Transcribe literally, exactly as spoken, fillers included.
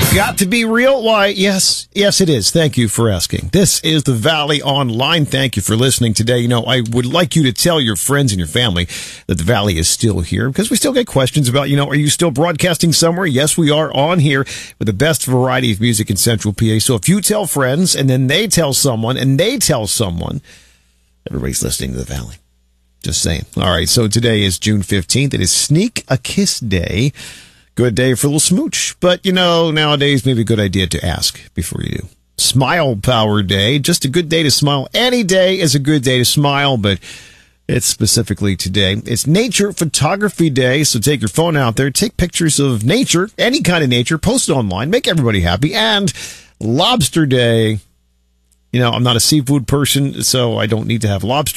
Got to be real? Why, yes, yes, it is. Thank you for asking. This is the Valley Online. Thank you for listening today. You know, I would like you to tell your friends and your family that the Valley is still here because we still get questions about, you know, are you still broadcasting somewhere? Yes, we are on here with the best variety of music in Central P A. So if you tell friends and then they tell someone and they tell someone, everybody's listening to the Valley. Just saying. All right. So today is June fifteenth. It is Sneak a Kiss Day. Good day for a little smooch, but, you know, nowadays maybe a good idea to ask before you do. Smile Power Day, just a good day to smile. Any day is a good day to smile, but it's specifically today. It's Nature Photography Day, so take your phone out there, take pictures of nature, any kind of nature, post it online, make everybody happy. And Lobster Day. You know, I'm not a seafood person, so I don't need to have lobster.